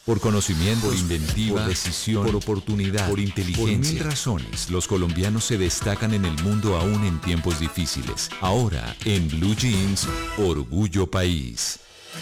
Por conocimiento, por inventiva, por decisión, por oportunidad, por inteligencia. Por 1000 razones, los colombianos se destacan en el mundo aún en tiempos difíciles. Ahora, en Blue Jeans, Orgullo País.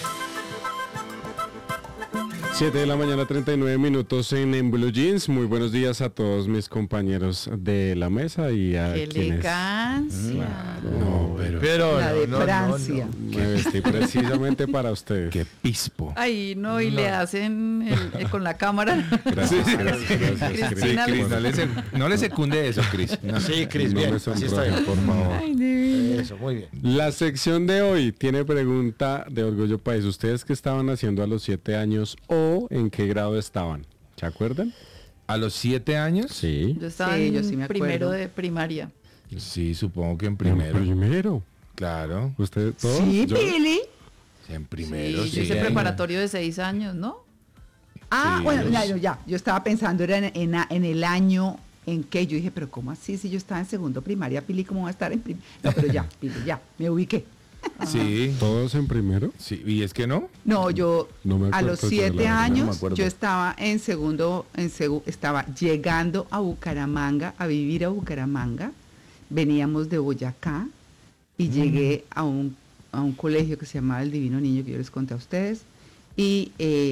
7:39 a.m. en Blue Jeans. Muy buenos días a todos mis compañeros de la mesa y a ¡Qué quienes... elegancia! No, pero la de Francia. me vestí precisamente para ustedes. ¡Qué pispo! Ay, no, y le hacen con la cámara. Gracias, Cristina, Cris, no le secunde eso, Cris. No. Sí, Cris, No bien. me Así está sonroje, bien. por favor. Ay, divino. Eso, muy bien. La sección de hoy tiene pregunta de Orgullo País. ¿Ustedes qué estaban haciendo a los 7 años o en qué grado estaban? ¿Se acuerdan? ¿A los 7 años? Sí. Yo estaba Sí, en yo sí me acuerdo. primero de primaria. Sí, supongo que en En primero. primero. Claro. ¿Ustedes todos? Sí, Yo- Pili. En primero, Sí, sí. yo hice preparatorio de 6 años, ¿no? Ah, Sí, bueno, los- ya. Yo estaba pensando era en el año en que yo dije, pero ¿cómo así? Si yo estaba en segundo primaria, Pili, ¿cómo va a estar en primaria? No, pero ya, Pili, ya, me ubiqué. Sí. ¿Todos en primero? Sí. ¿Y es que no? No, yo No me a acuerdo los yo, la 7 verdad, no me años, acuerdo. yo estaba en segundo, estaba llegando a Bucaramanga, a vivir a Bucaramanga. Veníamos de Boyacá y llegué a un colegio que se llamaba El Divino Niño, que yo les conté a ustedes. Y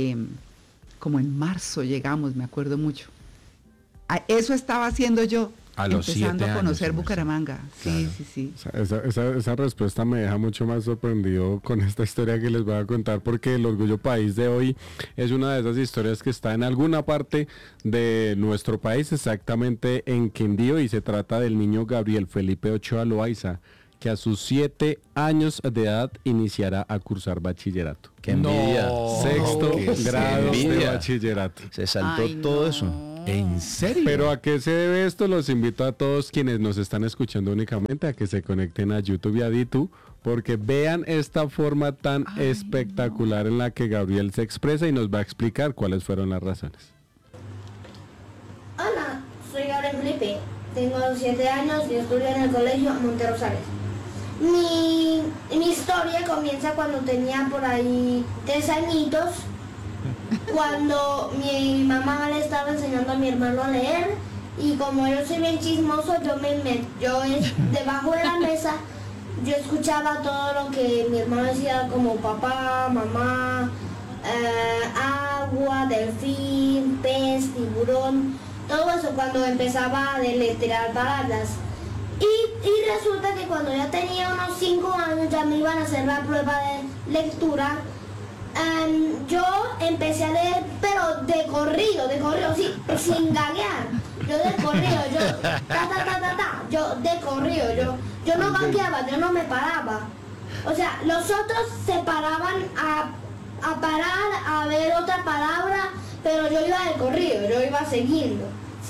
como en marzo llegamos, me acuerdo mucho. Eso estaba haciendo yo, A los 7 empezando a años, conocer sí, Bucaramanga. Sí, Claro. sí. O sea, esa respuesta me deja mucho más sorprendido con esta historia que les voy a contar, porque el Orgullo País de hoy es una de esas historias que está en alguna parte de nuestro país, exactamente en Quindío, y se trata del niño Gabriel Felipe Ochoa Loaiza, que a sus 7 años de edad iniciará a cursar bachillerato. ¡Qué envidia! Sexto qué grado de envidia. bachillerato. Se saltó Ay, todo no. eso. ¿En serio? Pero ¿a qué se debe esto? Los invito a todos quienes nos están escuchando únicamente a que se conecten a YouTube y a Ditu, porque vean esta forma tan espectacular en la que Gabriel se expresa y nos va a explicar cuáles fueron las razones. Hola, soy Gabriel Felipe, tengo 7 años y estudio en el colegio Monterrosales. Mi historia comienza cuando tenía por ahí 3 añitos, cuando mi mamá le estaba enseñando a mi hermano a leer y como yo soy bien chismoso, debajo de la mesa, yo escuchaba todo lo que mi hermano decía como papá, mamá, agua, delfín, pez, tiburón, todo eso cuando empezaba a deletrear palabras. Y resulta que cuando ya tenía unos 5 años ya me iban a hacer la prueba de lectura. Yo empecé a leer, pero de corrido, sí, sin gaguear. Yo de corrido, yo de corrido, yo no gagueaba, yo no me paraba. O sea, los otros se paraban a parar, a ver otra palabra, pero yo iba de corrido, yo iba siguiendo.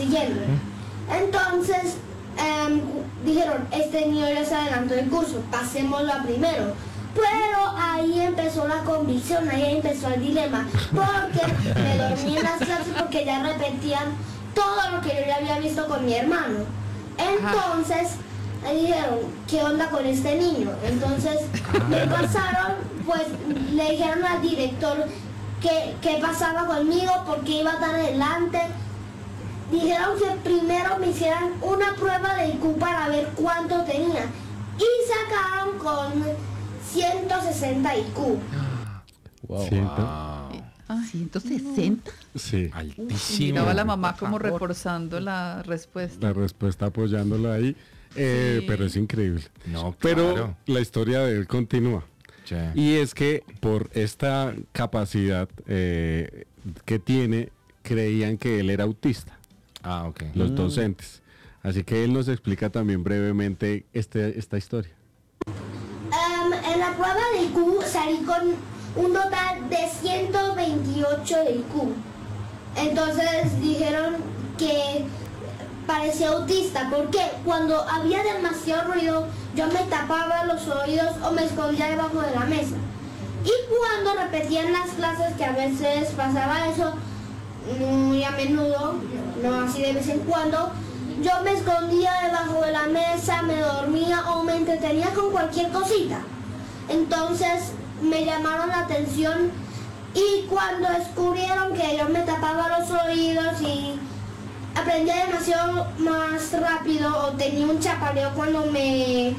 Entonces, dijeron, este niño ya se adelantó del curso, pasémoslo a primero. Pero ahí empezó la convicción, ahí empezó el dilema, porque me dormí en las clases porque ya repetían todo lo que yo ya había visto con mi hermano. Entonces, ahí dijeron, ¿qué onda con este niño? Entonces, me pasaron, pues, le dijeron al director qué pasaba conmigo, por qué iba tan adelante. Dijeron que primero me hicieran una prueba de IQ para ver cuánto tenía. Y sacaron con 160 IQ. Wow. Ay, 160. Sí, Altísimo. miraba a la mamá como favor. reforzando la respuesta. la respuesta apoyándolo ahí, pero es increíble. No, Pero claro. la historia de él continúa. Sí. Y es que por esta capacidad que tiene, creían que él era autista, Ah, ok. los docentes. Así que él nos explica también brevemente esta historia. En la prueba de IQ salí con un total de 128 de IQ. Entonces dijeron que parecía autista, porque cuando había demasiado ruido, yo me tapaba los oídos o me escondía debajo de la mesa. Y cuando repetían las clases, que a veces pasaba eso, muy a menudo, no así de vez en cuando, yo me escondía debajo de la mesa, me dormía o me entretenía con cualquier cosita. Entonces me llamaron la atención Y cuando descubrieron que yo me tapaba los oídos y aprendía demasiado más rápido o tenía un chaparreo cuando me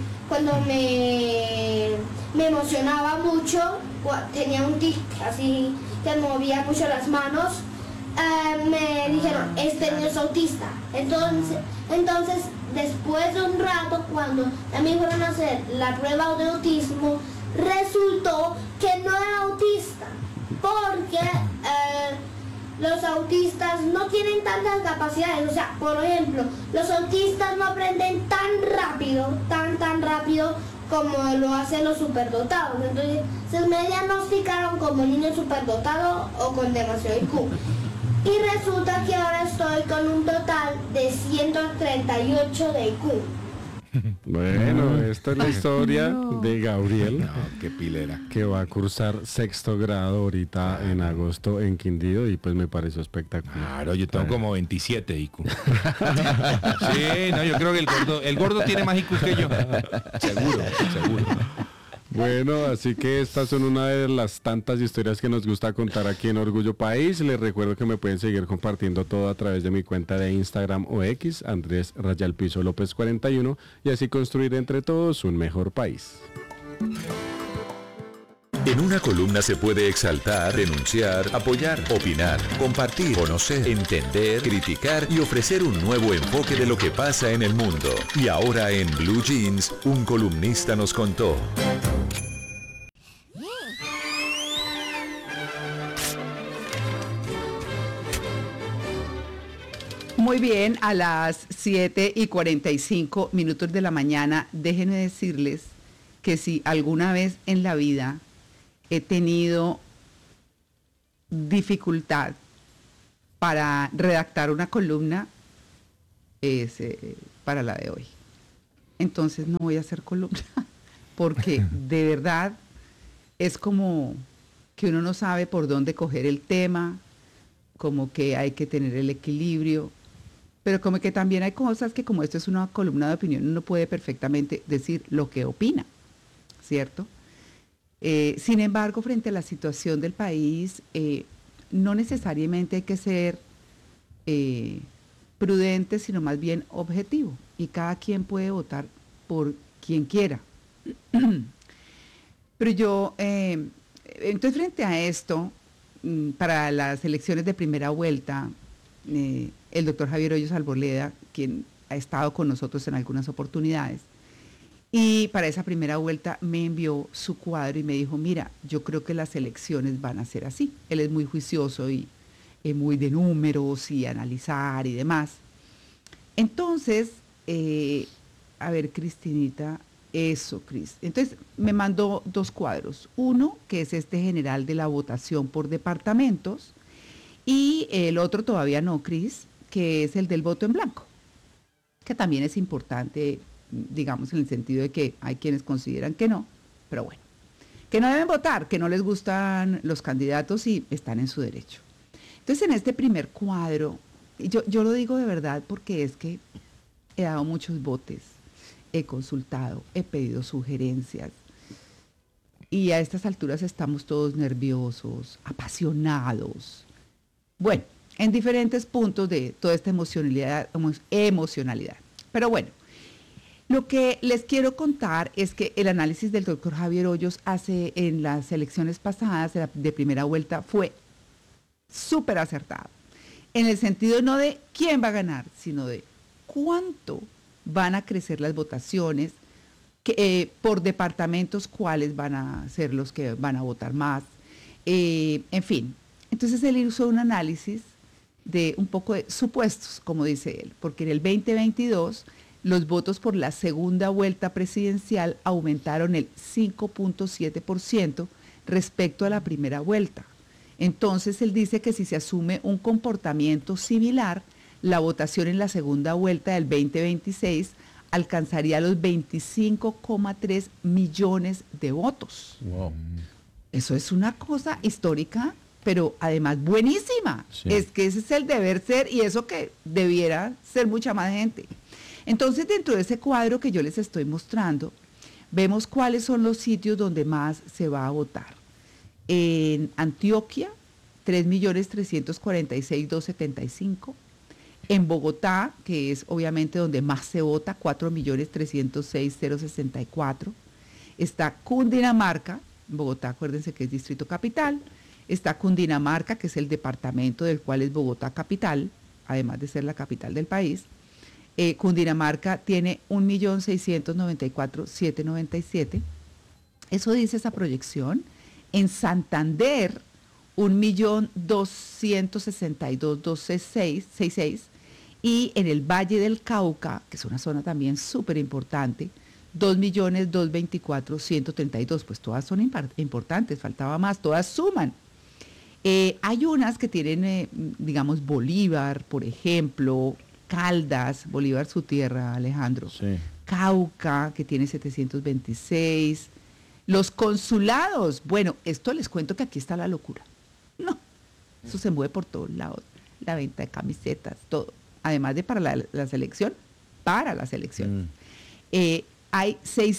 emocionaba mucho, tenía un tic así que movía mucho las manos, me dijeron, este niño es autista. Entonces, después de un rato, cuando también fueron a hacer la prueba de autismo, resultó que no era autista, porque los autistas no tienen tantas capacidades. O sea, por ejemplo, los autistas no aprenden tan rápido como lo hacen los superdotados. Entonces me diagnosticaron como niño superdotado o con demasiado IQ. Y resulta que ahora estoy con un total de 138 de IQ. Bueno, esta es la historia de Gabriel, No, qué pilera. que va a cursar sexto grado ahorita en agosto en Quindío, y pues me pareció espectacular. Claro, yo tengo como 27 IQ. Sí, no, yo creo que el gordo tiene más IQ que yo. Seguro. Bueno, así que estas son una de las tantas historias que nos gusta contar aquí en Orgullo País. Les recuerdo que me pueden seguir compartiendo todo a través de mi cuenta de Instagram o X, Andrés _ López 41, y así construir entre todos un mejor país. En una columna se puede exaltar, denunciar, apoyar, opinar, compartir, conocer, entender, criticar y ofrecer un nuevo enfoque de lo que pasa en el mundo. Y ahora en Blue Jeans, un columnista nos contó. Muy bien, a las 7:45 de la mañana, déjenme decirles que si alguna vez en la vida he tenido dificultad para redactar una columna, es para la de hoy. Entonces no voy a hacer columna, porque de verdad es como que uno no sabe por dónde coger el tema, como que hay que tener el equilibrio, pero como que también hay cosas que, como esto es una columna de opinión, uno puede perfectamente decir lo que opina, ¿cierto? Sin embargo, frente a la situación del país, no necesariamente hay que ser prudente, sino más bien objetivo, y cada quien puede votar por quien quiera. Pero yo, entonces frente a esto, para las elecciones de primera vuelta, el doctor Javier Hoyos Arboleda, quien ha estado con nosotros en algunas oportunidades, y para esa primera vuelta me envió su cuadro y me dijo, mira, yo creo que las elecciones van a ser así. Él es muy juicioso y muy de números y analizar y demás. Entonces, a ver, Cristinita, eso, Cris. Entonces, me mandó 2 cuadros. Uno, que es este general de la votación por departamentos, y el otro todavía no, Cris, que es el del voto en blanco, que también es importante, digamos, en el sentido de que hay quienes consideran que no, pero bueno, que no deben votar, que no les gustan los candidatos y están en su derecho. Entonces, en este primer cuadro, yo lo digo de verdad porque es que he dado muchos botes, he consultado, he pedido sugerencias, y a estas alturas estamos todos nerviosos, apasionados. Bueno, en diferentes puntos de toda esta emocionalidad. Pero bueno, lo que les quiero contar es que el análisis del doctor Javier Hoyos hace en las elecciones pasadas de primera vuelta fue súper acertado, en el sentido no de quién va a ganar, sino de cuánto van a crecer las votaciones, por departamentos, cuáles van a ser los que van a votar más, en fin. Entonces él hizo un análisis de un poco de supuestos, como dice él, porque en el 2022 los votos por la segunda vuelta presidencial aumentaron el 5.7% respecto a la primera vuelta. Entonces él dice que si se asume un comportamiento similar, la votación en la segunda vuelta del 2026 alcanzaría los 25,3 millones de votos. Wow. Eso es una cosa histórica, pero además buenísima. Sí. Es que ese es el deber ser, y eso que debiera ser mucha más gente. Entonces, dentro de ese cuadro que yo les estoy mostrando, vemos cuáles son los sitios donde más se va a votar. En Antioquia, 3.346.275. En Bogotá, que es obviamente donde más se vota, 4.306.064. Está Cundinamarca, Bogotá, acuérdense que es distrito capital. Está Cundinamarca, que es el departamento del cual es Bogotá capital, además de ser la capital del país. Cundinamarca tiene 1.694.797. Eso dice esa proyección. En Santander, 1.262.266. Y en el Valle del Cauca, que es una zona también súper importante, 2.224.132. Pues todas son importantes, faltaba más, todas suman. Hay unas que tienen, digamos, Bolívar, por ejemplo, Caldas, Bolívar su tierra, Alejandro. Sí. Cauca, que tiene 726. Los consulados, bueno, esto les cuento que aquí está la locura. No, eso se mueve por todos lados. La venta de camisetas, todo. Además de para la selección, para la selección. Hay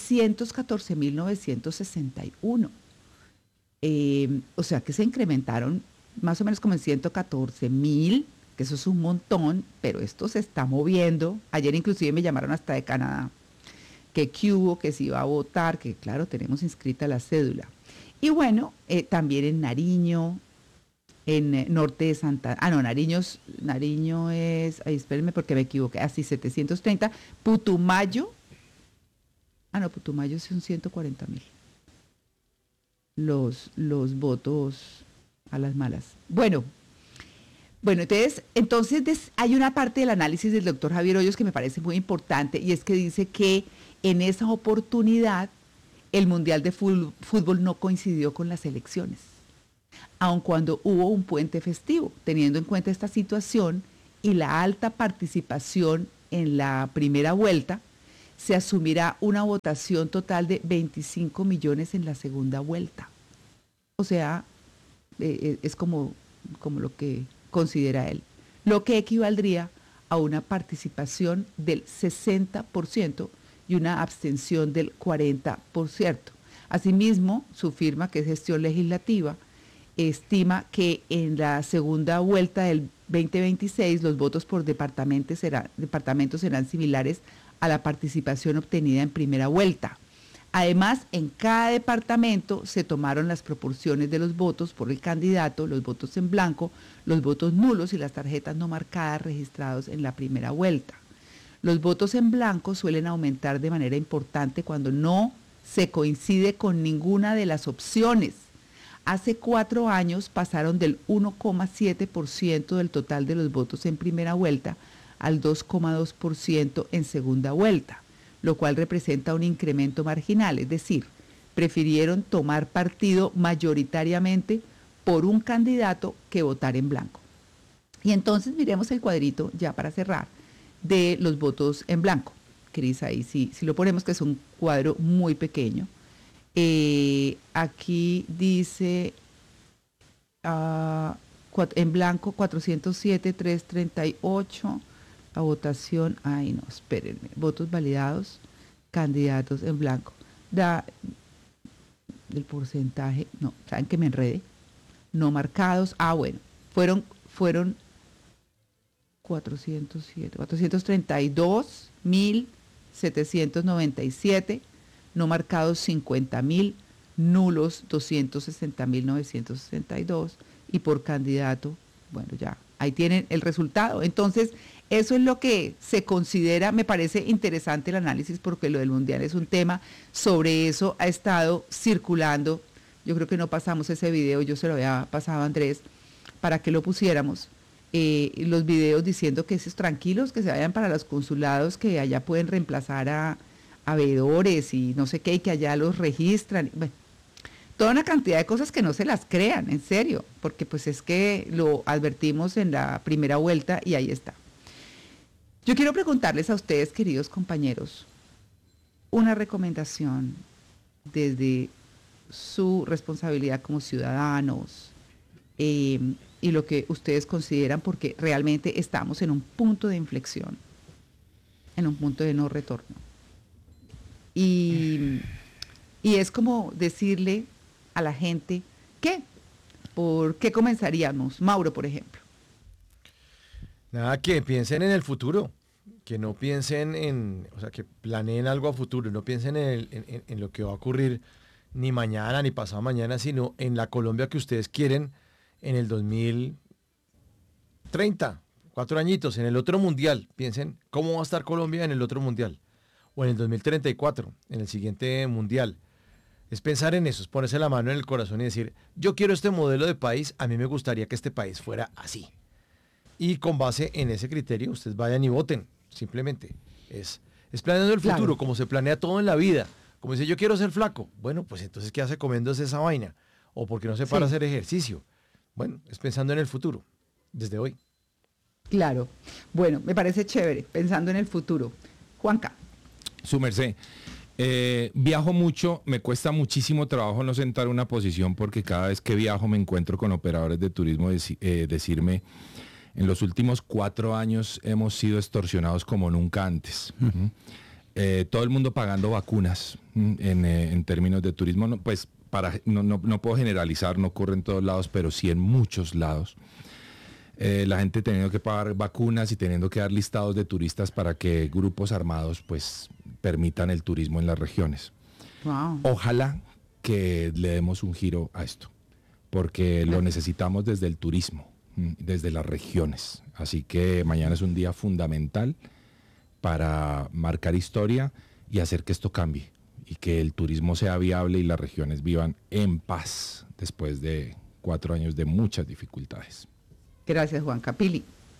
614.961. O sea que se incrementaron más o menos como en 114.000, que eso es un montón, pero esto se está moviendo. Ayer inclusive me llamaron hasta de Canadá, que hubo, que se iba a votar, que claro, tenemos inscrita la cédula. Y bueno, también en Nariño, en norte de Santa... Ah, no, Nariño es... Ay, espérenme porque me equivoqué. Así, 730. Putumayo. Ah, no, Putumayo son 140.000. Los votos a las malas. Bueno, entonces hay una parte del análisis del doctor Javier Hoyos que me parece muy importante, y es que dice que en esa oportunidad el Mundial de Fútbol no coincidió con las elecciones, aun cuando hubo un puente festivo. Teniendo en cuenta esta situación y la alta participación en la primera vuelta, se asumirá una votación total de 25 millones en la segunda vuelta. O sea, es como lo que considera él, lo que equivaldría a una participación del 60% y una abstención del 40%. Asimismo, su firma, que es Gestión Legislativa, estima que en la segunda vuelta del 2026 los votos por departamentos serán similares a la participación obtenida en primera vuelta. Además, en cada departamento se tomaron las proporciones de los votos por el candidato, los votos en blanco, los votos nulos y las tarjetas no marcadas registrados en la primera vuelta. Los votos en blanco suelen aumentar de manera importante cuando no se coincide con ninguna de las opciones. Hace 4 años pasaron del 1,7% del total de los votos en primera vuelta al 2,2% en segunda vuelta, lo cual representa un incremento marginal, es decir, prefirieron tomar partido mayoritariamente por un candidato que votar en blanco. Y entonces miremos el cuadrito, ya para cerrar, de los votos en blanco. Cris, ahí si lo ponemos, que es un cuadro muy pequeño. Aquí dice en blanco 407.338. La votación, ay no, espérenme, votos validados, candidatos en blanco. Da el porcentaje, no, ¿saben que me enredé? No marcados, bueno, fueron 432.797, no marcados 50.000, nulos 260.962, y por candidato, bueno, ya, ahí tienen el resultado. Entonces, eso es lo que se considera. Me parece interesante el análisis porque lo del Mundial es un tema. Sobre eso ha estado circulando. Yo creo que no pasamos ese video, yo se lo había pasado a Andrés para que lo pusiéramos. Los videos diciendo que esos tranquilos, que se vayan para los consulados, que allá pueden reemplazar a veedores y no sé qué, y que allá los registran. Bueno, toda una cantidad de cosas que no se las crean, en serio, porque pues es que lo advertimos en la primera vuelta y ahí está. Yo quiero preguntarles a ustedes, queridos compañeros, una recomendación desde su responsabilidad como ciudadanos y lo que ustedes consideran, porque realmente estamos en un punto de inflexión, en un punto de no retorno. Y es como decirle a la gente qué? ¿Por qué comenzaríamos? Mauro, por ejemplo. Nada, que piensen en el futuro, que no piensen o sea, que planeen algo a futuro, no piensen en lo que va a ocurrir ni mañana ni pasado mañana, sino en la Colombia que ustedes quieren en el 2030, 4 añitos, en el otro mundial. Piensen cómo va a estar Colombia en el otro mundial, o en el 2034, en el siguiente mundial. Es pensar en eso, es ponerse la mano en el corazón y decir, yo quiero este modelo de país, a mí me gustaría que este país fuera así. Y con base en ese criterio, ustedes vayan y voten, simplemente. Es planeando el futuro, Claro. como se planea todo en la vida. Como dice, yo quiero ser flaco. Bueno, pues entonces, ¿qué hace comiéndose esa vaina? O porque no se para a hacer ejercicio. Bueno, es pensando en el futuro, desde hoy. Claro. Bueno, me parece chévere, pensando en el futuro. Juanca. Su merced. Viajo mucho, me cuesta muchísimo trabajo no sentar una posición porque cada vez que viajo me encuentro con operadores de turismo decirme, en los últimos 4 años hemos sido extorsionados como nunca antes. Todo el mundo pagando vacunas en términos de turismo, no, pues no puedo generalizar, no ocurre en todos lados, pero sí en muchos lados. La gente teniendo que pagar vacunas y teniendo que dar listados de turistas para que grupos armados pues permitan el turismo en las regiones. Wow. Ojalá que le demos un giro a esto, porque lo necesitamos desde el turismo, desde las regiones. Así que mañana es un día fundamental para marcar historia y hacer que esto cambie y que el turismo sea viable y las regiones vivan en paz después de 4 años de muchas dificultades. Gracias, Juanca. Pili.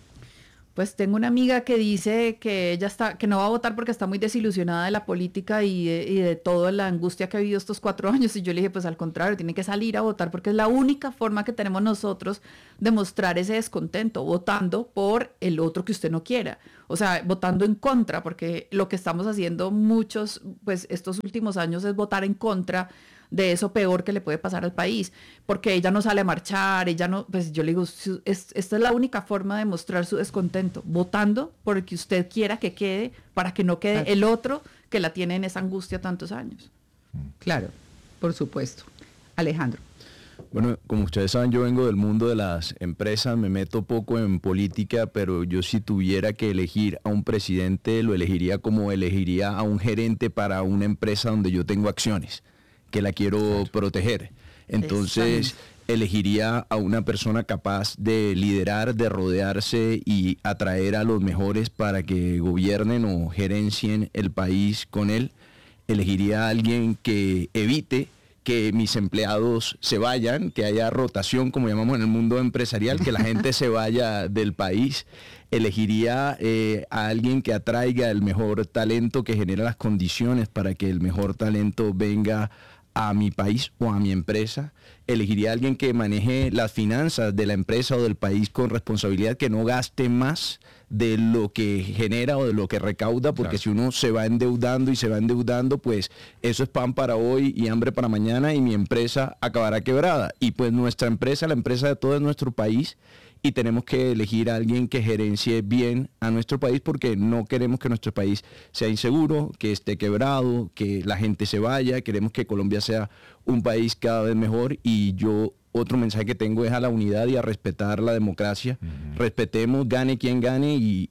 Pues tengo una amiga que dice que ella que no va a votar porque está muy desilusionada de la política y de toda la angustia que ha vivido estos 4 años. Y yo le dije, pues al contrario, tiene que salir a votar porque es la única forma que tenemos nosotros de mostrar ese descontento, votando por el otro que usted no quiera. O sea, votando en contra, porque lo que estamos haciendo muchos, pues estos últimos años es votar en contra de eso peor que le puede pasar al país, porque ella no sale a marchar, ella no, pues yo le digo, esta es la única forma de mostrar su descontento, votando por el que usted quiera que quede, para que no quede el otro que la tiene en esa angustia tantos años. Claro, por supuesto. Alejandro. Bueno, como ustedes saben, yo vengo del mundo de las empresas, me meto poco en política, pero yo si tuviera que elegir a un presidente, lo elegiría como elegiría a un gerente para una empresa donde yo tengo acciones, que la quiero proteger. Entonces, elegiría a una persona capaz de liderar, de rodearse y atraer a los mejores para que gobiernen o gerencien el país con él. Elegiría a alguien que evite que mis empleados se vayan, que haya rotación, como llamamos en el mundo empresarial, que la gente se vaya del país. Elegiría a alguien que atraiga el mejor talento, que genere las condiciones para que el mejor talento venga a mi país o a mi empresa. Elegiría a alguien que maneje las finanzas de la empresa o del país con responsabilidad, que no gaste más de lo que genera o de lo que recauda, porque si uno se va endeudando y se va endeudando, pues eso es pan para hoy y hambre para mañana y mi empresa acabará quebrada. Y pues nuestra empresa, la empresa de todo nuestro país, y tenemos que elegir a alguien que gerencie bien a nuestro país porque no queremos que nuestro país sea inseguro, que esté quebrado, que la gente se vaya. Queremos que Colombia sea un país cada vez mejor y yo otro mensaje que tengo es a la unidad y a respetar la democracia. Respetemos, gane quien gane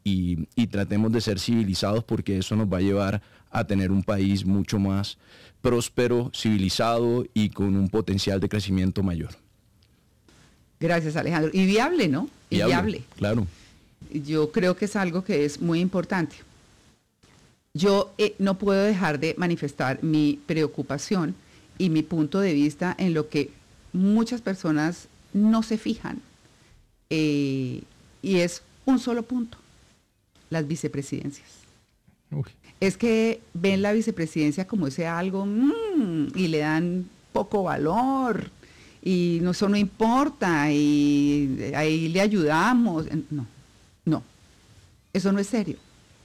y tratemos de ser civilizados porque eso nos va a llevar a tener un país mucho más próspero, civilizado y con un potencial de crecimiento mayor. Gracias, Alejandro. Y viable, ¿no? Y viable. Claro. Yo creo que es algo que es muy importante. Yo no puedo dejar de manifestar mi preocupación y mi punto de vista en lo que muchas personas no se fijan. Y es un solo punto, las vicepresidencias. Es que ven la vicepresidencia como ese algo y le dan poco valor. Y eso no importa, y ahí le ayudamos. No, eso no es serio.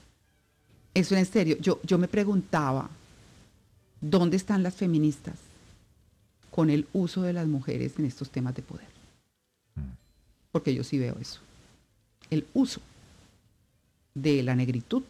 Eso no es serio. Yo me preguntaba, ¿dónde están las feministas con el uso de las mujeres en estos temas de poder? Porque yo sí veo eso. El uso de la negritud,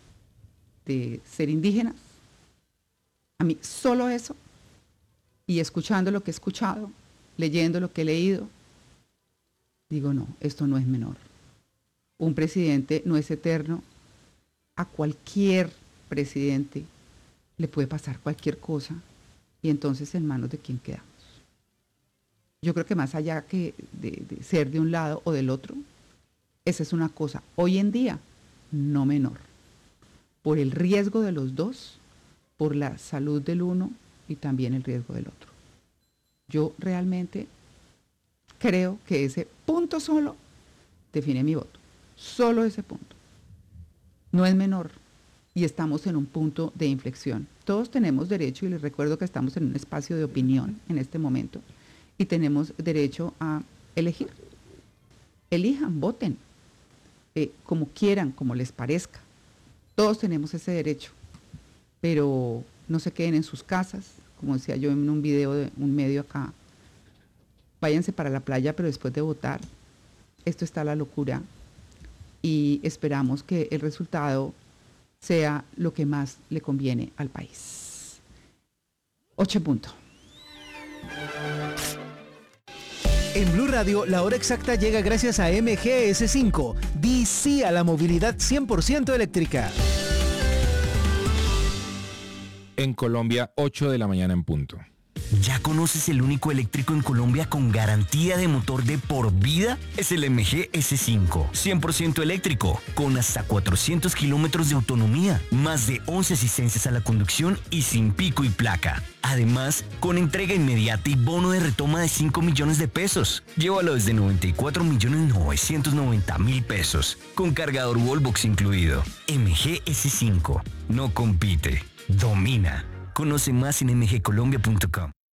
de ser indígenas. A mí solo eso, y escuchando lo que he escuchado, leyendo lo que he leído, digo, no, esto no es menor. Un presidente no es eterno. A cualquier presidente le puede pasar cualquier cosa y entonces ¿en manos de quién quedamos? Yo creo que más allá que de ser de un lado o del otro, esa es una cosa, hoy en día, no menor. Por el riesgo de los dos, por la salud del uno y también el riesgo del otro. Yo realmente creo que ese punto solo define mi voto. Solo ese punto. No es menor. Y estamos en un punto de inflexión. Todos tenemos derecho, y les recuerdo que estamos en un espacio de opinión en este momento, y tenemos derecho a elegir. Elijan, voten, como quieran, como les parezca. Todos tenemos ese derecho, pero no se queden en sus casas, como decía yo en un video de un medio acá. Váyanse para la playa, pero después de votar. Esto está a la locura y esperamos que el resultado sea lo que más le conviene al país. 8 puntos. En Blue Radio, la hora exacta llega gracias a MGS5. Di sí a la movilidad 100% eléctrica. En Colombia, 8 de la mañana en punto. ¿Ya conoces el único eléctrico en Colombia con garantía de motor de por vida? Es el MG S5, 100% eléctrico, con hasta 400 kilómetros de autonomía, más de 11 asistencias a la conducción y sin pico y placa. Además, con entrega inmediata y bono de retoma de 5 millones de pesos. Llévalo desde 94.990.000 pesos, con cargador Wallbox incluido. MG S5, no compite, domina. Conoce más en mgcolombia.com.